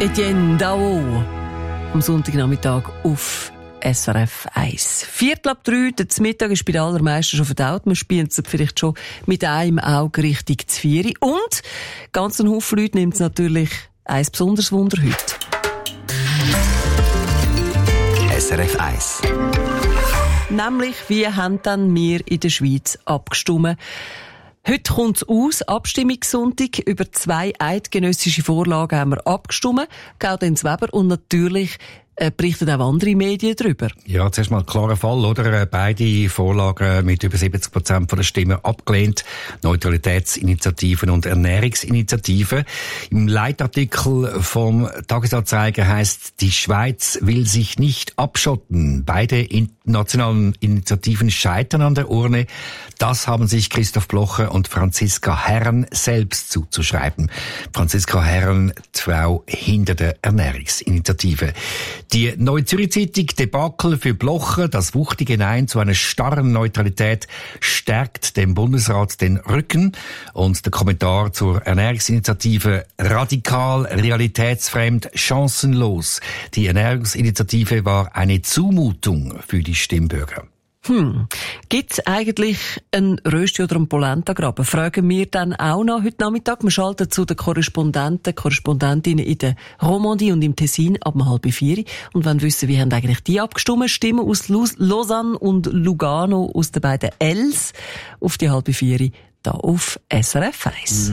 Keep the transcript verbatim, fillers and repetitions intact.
Etienne Dao am Sonntagnachmittag auf S R F eins. Viertel ab drei, der Mittag ist bei den allermeisten schon verdaut. Man spielt es vielleicht schon mit einem Auge Richtung Zvieri. Und ganz ein Haufen Leute nimmt es natürlich ein besonderes Wunder heute. S R F eins. Nämlich, wie haben dann wir in der Schweiz abgestimmt? Heute kommt es aus, Abstimmungssonntag. Über zwei eidgenössische Vorlagen haben wir abgestimmt. Gaudenz Weber und natürlich äh, berichten auch andere Medien darüber. Ja, zuerst mal ein klarer Fall, oder? Beide Vorlagen mit über siebzig Prozent der Stimmen abgelehnt. Neutralitätsinitiativen und Ernährungsinitiativen. Im Leitartikel vom Tagesanzeiger heisst, die Schweiz will sich nicht abschotten. Beide internationalen Initiativen scheitern an der Urne. Das haben sich Christoph Blocher und Franziska Herren selbst zuzuschreiben. Franziska Herren, die Frau hinter der Ernährungsinitiative. Die Neue Zürcher Zeitung Debakel für Blocher, das wuchtige Nein zu einer starren Neutralität, stärkt dem Bundesrat den Rücken. Und der Kommentar zur Ernährungsinitiative radikal, realitätsfremd, chancenlos. Die Ernährungsinitiative war eine Zumutung für die Stimmbürger. Hm. Gibt's eigentlich einen Rösti oder einen Polenta-Graben? Fragen wir dann auch noch heute Nachmittag. Wir schalten zu den Korrespondenten, Korrespondentinnen in der Romandie und im Tessin ab halb vier. Und wollen wissen, wie haben eigentlich die abgestimmt? Stimmen aus Lausanne und Lugano aus den beiden Ls auf die halb vier, da auf S R F eins.